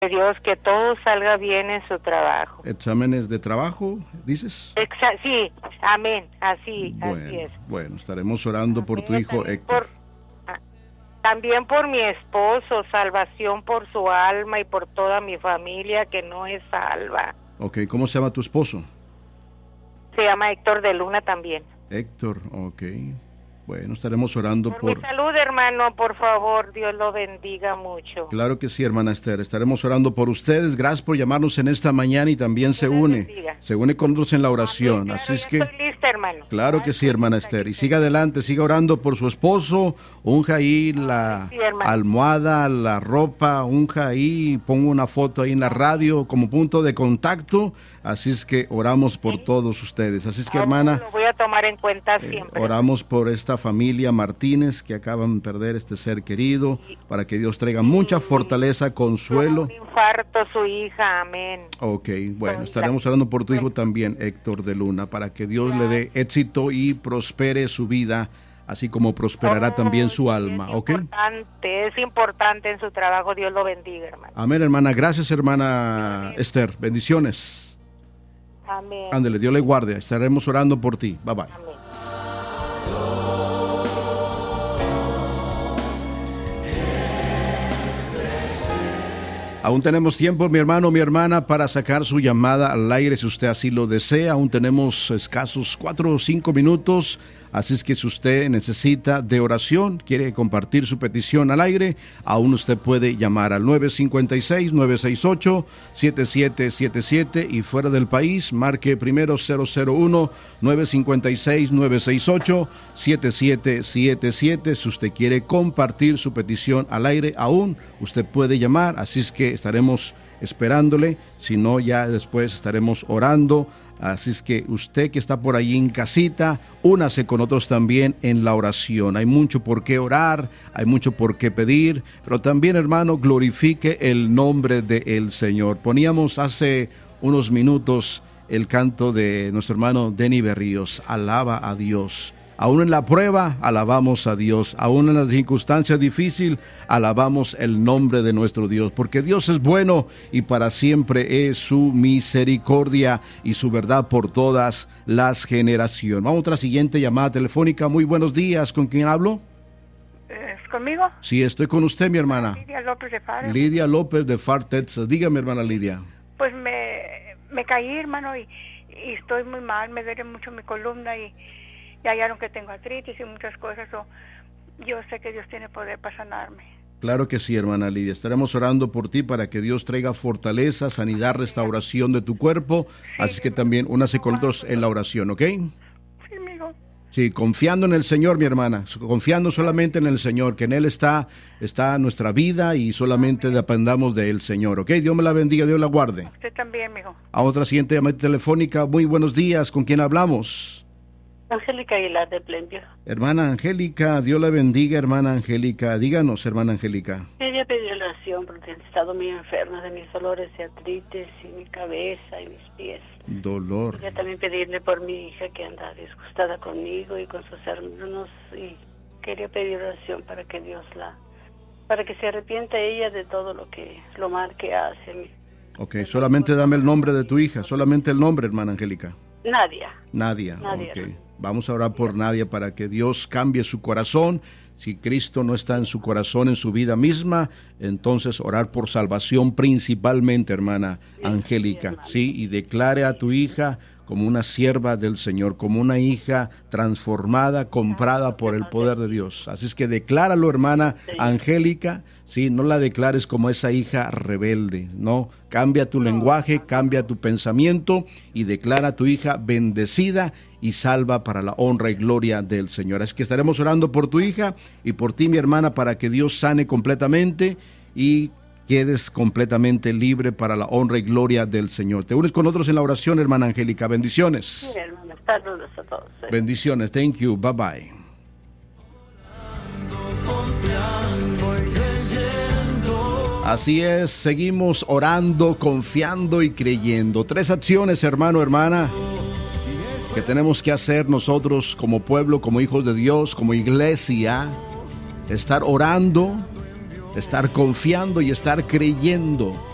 Dios que todo salga bien en su trabajo. ¿Exámenes de trabajo, dices? Sí, amén, así es. Bueno, estaremos orando por tu hijo Héctor. También por mi esposo, salvación por su alma y por toda mi familia que no es salva. Ok, ¿cómo se llama tu esposo? Se llama Héctor de Luna también. Héctor, ok. Bueno, estaremos orando por... mi salud, hermano, por favor, Dios lo bendiga mucho. Claro que sí, hermana Esther, estaremos orando por ustedes. Gracias por llamarnos en esta mañana y también se une con nosotros en la oración. Claro, así es que... estoy lista, hermano. Claro que sí, hermana Esther. Y siga adelante, siga orando por su esposo. Unja ahí la almohada, la ropa, unja ahí, pongo una foto ahí en la radio como punto de contacto. Así es que oramos por todos ustedes. Así es que, hermana, lo voy a tomar en cuenta siempre. Oramos por esta familia Martínez que acaban de perder este ser querido, para que Dios traiga mucha fortaleza, consuelo. Un infarto, su hija, amén. Ok, bueno, estaremos orando por tu hijo también, Héctor de Luna, para que Dios le dé éxito y prospere su vida, así como prosperará también su alma, ¿ok? Es importante en su trabajo, Dios lo bendiga, hermano. Amén, hermana, gracias, hermana Esther, bendiciones. Amén. Ándele, Dios le guarde, estaremos orando por ti, bye bye. Amén. Aún tenemos tiempo, mi hermano, mi hermana, para sacar su llamada al aire si usted así lo desea. Aún tenemos escasos 4 o 5 minutos. Así es que si usted necesita de oración, quiere compartir su petición al aire, aún usted puede llamar al 956-968-7777 y fuera del país, marque primero 001-956-968-7777. Si usted quiere compartir su petición al aire, aún usted puede llamar, así es que estaremos esperándole, si no ya después estaremos orando. Así es que usted que está por ahí en casita, únase con otros también en la oración. Hay mucho por qué orar, hay mucho por qué pedir, pero también, hermano, glorifique el nombre del Señor. Poníamos hace unos minutos el canto de nuestro hermano Denny Berríos, alaba a Dios. Aún en la prueba, alabamos a Dios. Aún en las circunstancias difíciles, alabamos el nombre de nuestro Dios. Porque Dios es bueno y para siempre es su misericordia y su verdad por todas las generaciones. Vamos a otra siguiente llamada telefónica. Muy buenos días. ¿Con quién hablo? ¿Es conmigo? Sí, estoy con usted, mi hermana. Lidia López de Far. Lidia López de Far, Texas. Dígame, hermana Lidia. Pues me caí, hermano, y estoy muy mal. Me duele mucho mi columna y hallaron que tengo artritis y muchas cosas. Yo sé que Dios tiene poder para sanarme. Claro que sí, hermana Lidia. Estaremos orando por ti para que Dios traiga fortaleza, sanidad, restauración de tu cuerpo. Sí, así que también únase con nosotros en la oración, ¿ok? Sí, amigo. Sí, confiando en el Señor, mi hermana. Confiando solamente en el Señor, que en Él está nuestra vida y solamente dependamos del Señor, ¿ok? Dios me la bendiga, Dios la guarde. Usted también, amigo. A otra siguiente llamada telefónica. Muy buenos días. ¿Con quién hablamos? Angélica Aguilar de Plainview. Hermana Angélica, Dios la bendiga, hermana Angélica. Díganos, hermana Angélica. Quería pedir oración porque he estado muy enferma de mis dolores de artritis y mi cabeza y mis pies. Dolor. Quería también pedirle por mi hija que anda disgustada conmigo y con sus hermanos, y quería pedir oración para que Dios para que se arrepienta ella de todo lo mal que hace. Ok, solamente dame el nombre de tu hija, solamente el nombre, hermana Angélica. Nadia. Ok. Vamos a orar por Nadia para que Dios cambie su corazón. Si Cristo no está en su corazón, en su vida misma, entonces orar por salvación principalmente, hermana Angélica. Sí, y declare a tu hija como una sierva del Señor, como una hija transformada, comprada por el poder de Dios. Así es que decláralo, hermana Angélica. Sí, no la declares como esa hija rebelde, no. Cambia tu lenguaje, cambia tu pensamiento y declara a tu hija bendecida y salva para la honra y gloria del Señor. Así que estaremos orando por tu hija y por ti, mi hermana, para que Dios sane completamente y quedes completamente libre para la honra y gloria del Señor. Te unes con otros en la oración, hermana Angélica. Bendiciones. Sí, hermana. Saludos a todos. Bendiciones. Thank you. Bye bye. Así es, seguimos orando, confiando y creyendo. 3 acciones, hermano, hermana, que tenemos que hacer nosotros como pueblo, como hijos de Dios, como iglesia. Estar orando, estar confiando y estar creyendo